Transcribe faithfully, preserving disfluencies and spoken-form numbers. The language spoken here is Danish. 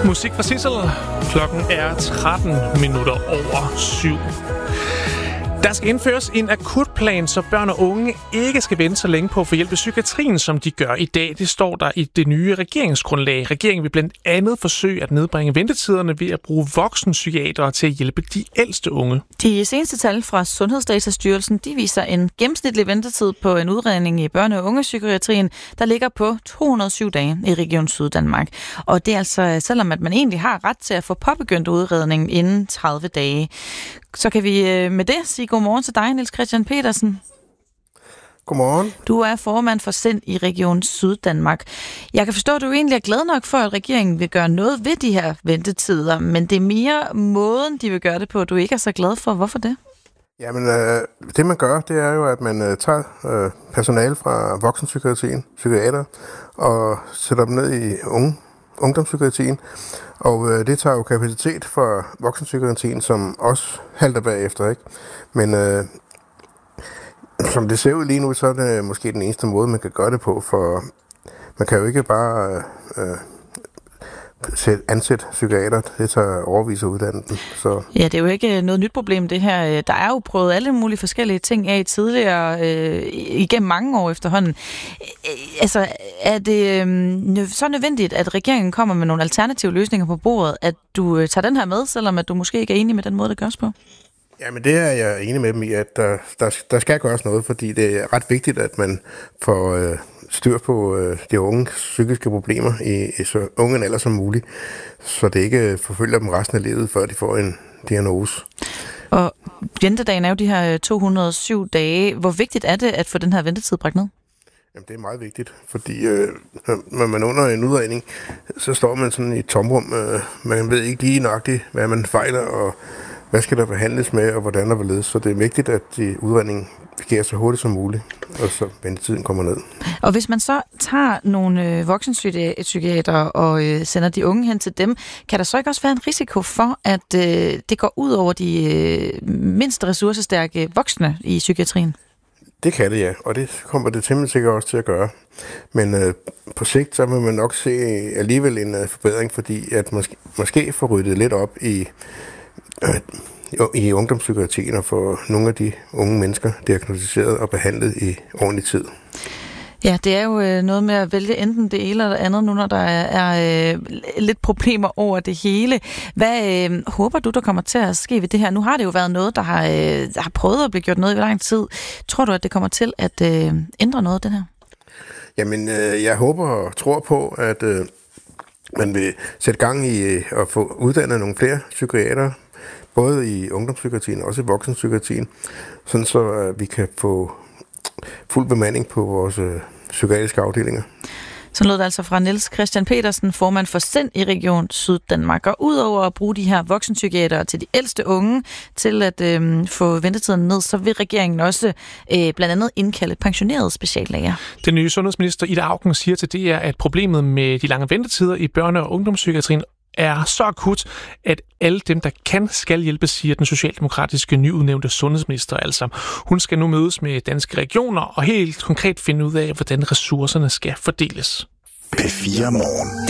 Musik fra Sissel. Klokken er tretten minutter over syv. Der skal indføres en akutplan, så børn og unge ikke skal vente så længe på at få hjælp i psykiatrien, som de gør i dag. Det står der i det nye regeringsgrundlag. Regeringen vil blandt andet forsøge at nedbringe ventetiderne ved at bruge voksenpsykiatere til at hjælpe de ældste unge. De seneste tal fra Sundhedsdatastyrelsen, de viser en gennemsnitlig ventetid på en udredning i børne- og ungepsykiatrien, der ligger på to hundrede og syv dage i Region Syddanmark. Og det er altså, selvom at man egentlig har ret til at få påbegyndt udredningen inden tredive dage. Så kan vi med det sige godmorgen til dig, Niels Christian Petersen. Godmorgen. Du er formand for SIND i Region Syddanmark. Jeg kan forstå, at du egentlig er glad nok for, at regeringen vil gøre noget ved de her ventetider, men det er mere måden, de vil gøre det på, du ikke er så glad for. Hvorfor det? Jamen, øh, det man gør, det er jo, at man øh, tager øh, personale fra voksenpsykiatrien, psykiater, og sætter dem ned i unge, ungdomspsykiatrien. Og øh, det tager jo kapacitet for voksenpsykiatrien, som også halter bagefter, ikke? Men øh, som det ser ud lige nu, så er det måske den eneste måde, man kan gøre det på, for man kan jo ikke bare øh, sæt, ansætte psykiater. Det tager overvis at uddanne dem. Så. Ja, det er jo ikke noget nyt problem, det her. Der er jo prøvet alle mulige forskellige ting af tidligere, øh, igennem mange år efterhånden. Altså, er det øh, så nødvendigt, at regeringen kommer med nogle alternative løsninger på bordet, at du øh, tager den her med, selvom at du måske ikke er enig med den måde, det gøres på? Jamen, det er jeg enig med dem i, at der, der, der skal gøres noget, fordi det er ret vigtigt, at man får øh, styr på øh, de unge psykiske problemer i, i så unge en alder som muligt, så det ikke forfølger dem resten af livet, før de får en diagnose. Og ventedagen er jo de her to hundrede og syv dage. Hvor vigtigt er det at få den her ventetid bragt ned? Jamen, det er meget vigtigt, fordi øh, når man er under en udredning, så står man sådan i et tomrum. Øh, man ved ikke lige nøjagtigt, hvad man fejler, og hvad skal der behandles med, og hvordan der vil ledes. Så det er vigtigt, at de udredningen sker så hurtigt som muligt, og så ventetiden kommer ned. Og hvis man så tager nogle øh, voksenpsykiater og øh, sender de unge hen til dem, kan der så ikke også være en risiko for, at øh, det går ud over de øh, mindst ressourcestærke voksne i psykiatrien? Det kan det, ja, og det kommer det temmelig sikkert også til at gøre. Men øh, på sigt, så vil man nok se alligevel en øh, forbedring, fordi at måske, måske får ryddet lidt op i øh, i ungdomspsykiatrien og få nogle af de unge mennesker diagnosticeret og behandlet i ordentlig tid. Ja, det er jo øh, noget med at vælge enten det ene eller det andet, nu når der er, er øh, lidt problemer over det hele. Hvad øh, håber du, der kommer til at ske ved det her? Nu har det jo været noget, der har, øh, har prøvet at blive gjort noget i lang tid. Tror du, at det kommer til at øh, ændre noget, den her? Jamen, øh, jeg håber og tror på, at øh, man vil sætte gang i at få uddannet nogle flere psykiatere, både i ungdomspsykiatrien og også i voksenpsykiatrien, sådan så at vi kan få fuld bemanding på vores øh, psykiatriske afdelinger. Så lød det altså fra Niels Christian Petersen, formand for SIND i Region Syddanmark. Og udover at bruge de her voksenpsykiatere til de ældste unge til at øh, få ventetiden ned, så vil regeringen også øh, blandt andet indkalde pensionerede speciallæger. Den nye sundhedsminister Ida Auken siger til D R, at problemet med de lange ventetider i børne- og ungdomspsykiatrien er så akut, at alle dem, der kan, skal hjælpe, siger den socialdemokratiske nyudnævnte sundhedsminister. Altså, hun skal nu mødes med danske regioner og helt konkret finde ud af, hvordan ressourcerne skal fordeles. P fire Morgen.